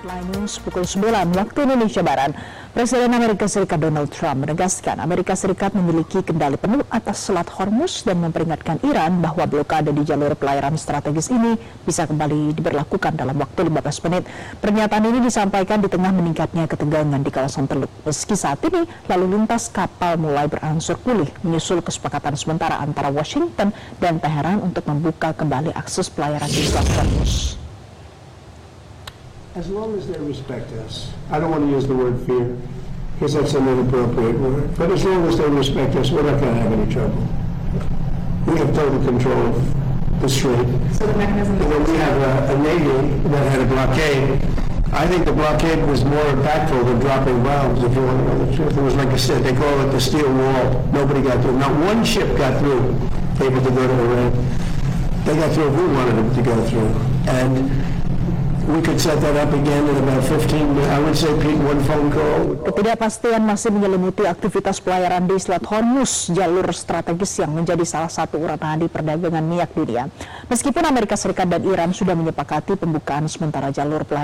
Headline News pukul 9 waktu Indonesia Barat. Presiden Amerika Serikat Donald Trump menegaskan Amerika Serikat memiliki kendali penuh atas Selat Hormuz dan memperingatkan Iran bahwa blokade di jalur pelayaran strategis ini bisa kembali diberlakukan dalam waktu 15 menit. Pernyataan ini disampaikan di tengah meningkatnya ketegangan di kawasan Teluk. Meski saat ini lalu lintas kapal mulai berangsur pulih menyusul kesepakatan sementara antara Washington dan Teheran untuk membuka kembali akses pelayaran di Selat Hormuz. As long as they respect us, I don't want to use the word fear because that's an inappropriate word, but as long as they respect us, we're not going to have any trouble. We have total control of the strait. So the mechanism. And then we have a Navy that had a blockade. I think the blockade was more impactful than dropping bombs, if you want to know the truth. It was like I said, they call it the steel wall. Nobody got through. Not one ship got through, able to go to Iran. They got through if we wanted them to go through. And we could set that up again in about 15 minutes. I would say, Pete, one phone call. Ketidakpastian masih menyelimuti aktivitas pelayaran di Selat Hormuz, jalur strategis yang menjadi salah satu urat nadi perdagangan minyak dunia. Meskipun Amerika Serikat dan Iran sudah menyepakati pembukaan sementara jalur pelayaran